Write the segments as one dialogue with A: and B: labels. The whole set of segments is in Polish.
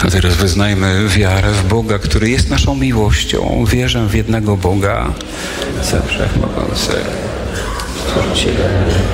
A: A teraz wyznajmy wiarę w Boga, który jest naszą miłością. Wierzę w jednego Boga, Ojca Wszechmogącego, Stworzyciela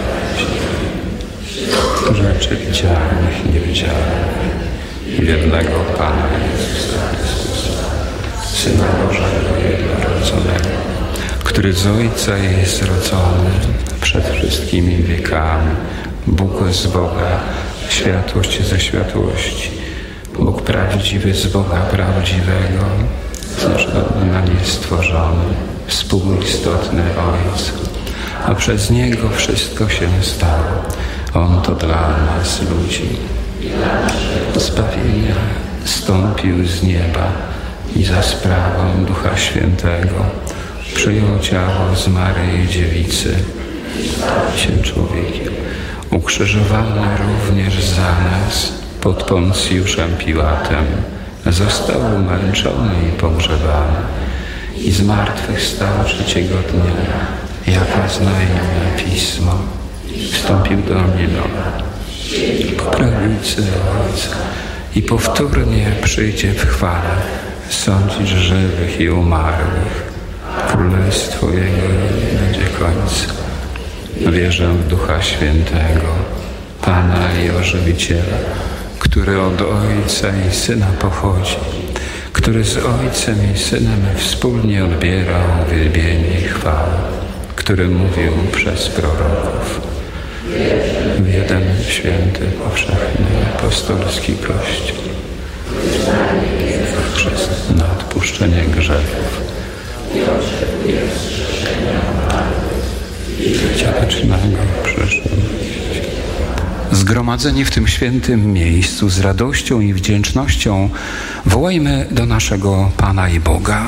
A: rzeczy widzialnych i niewidzialnych, w jednego Pana Jezusa Chrystusa, Syna Bożego jednorodzonego, który z Ojca jest zrodzony przed wszystkimi wiekami, Bóg z Boga, światłość ze światłości, Bóg prawdziwy z Boga prawdziwego, na nie stworzony, współistotny Ojcu, a przez Niego wszystko się stało. On to dla nas, ludzi, zbawienia stąpił z nieba i za sprawą Ducha Świętego przyjął ciało z Maryi Dziewicy, stał się człowiekiem, ukrzyżowany również za nas pod Poncjuszem Piłatem, został umęczony i pogrzebany i zmartwychwstał trzeciego dnia, jak oznajmia Pismo, wstąpił do nieba po prawicy Ojca i powtórnie przyjdzie w chwale sądzić żywych i umarłych. Królestwo Jego nie będzie końca. Wierzę w Ducha Świętego, Pana i Ożywiciela, który od Ojca i Syna pochodzi, który z Ojcem i Synem wspólnie odbierał uwielbienie i chwałę, który mówił przez proroków. W jeden święty, powszechny, apostolski Kościół, przez na odpuszczenie grzechów i życia wiecznego przyszłego. Zgromadzeni w tym świętym miejscu z radością i wdzięcznością wołajmy do naszego Pana i Boga.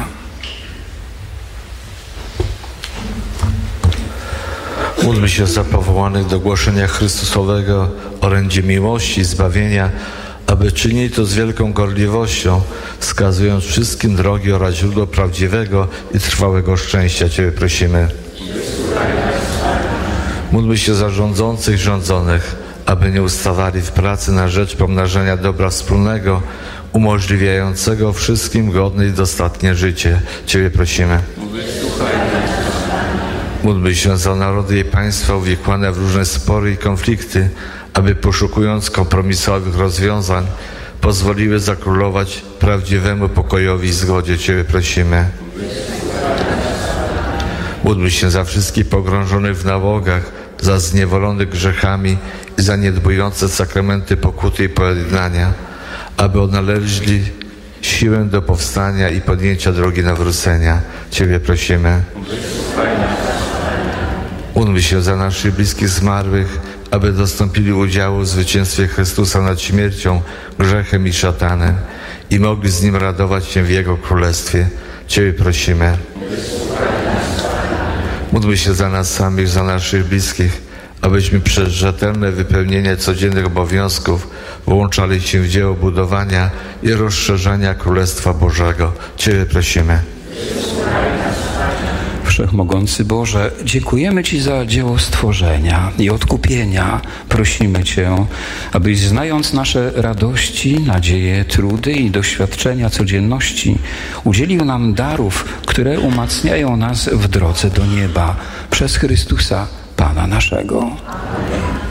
B: Módlmy się za powołanych do głoszenia Chrystusowego orędzie miłości i zbawienia, aby czynili to z wielką gorliwością, wskazując wszystkim drogi oraz źródło prawdziwego i trwałego szczęścia. Ciebie prosimy. Módlmy się za rządzących i rządzonych, aby nie ustawali w pracy na rzecz pomnażania dobra wspólnego, umożliwiającego wszystkim godne i dostatnie życie. Ciebie prosimy. Módlmy się za narody i państwa uwikłane w różne spory i konflikty, aby poszukując kompromisowych rozwiązań, pozwoliły zakrólować prawdziwemu pokojowi i zgodzie. Ciebie prosimy. Módlmy się za wszystkich pogrążonych w nałogach, za zniewolonych grzechami i zaniedbujące sakramenty pokuty i pojednania, aby odnaleźli siłę do powstania i podjęcia drogi nawrócenia. Ciebie prosimy. Módlmy się za naszych bliskich zmarłych, aby dostąpili udziału w zwycięstwie Chrystusa nad śmiercią, grzechem i szatanem i mogli z Nim radować się w Jego Królestwie. Ciebie prosimy. Módlmy się za nas samych, za naszych bliskich, abyśmy przez rzetelne wypełnienie codziennych obowiązków włączali się w dzieło budowania i rozszerzania Królestwa Bożego. Ciebie prosimy.
A: Wszechmogący Boże, dziękujemy Ci za dzieło stworzenia i odkupienia. Prosimy Cię, abyś znając nasze radości, nadzieje, trudy i doświadczenia codzienności, udzielił nam darów, które umacniają nas w drodze do nieba przez Chrystusa, Pana naszego.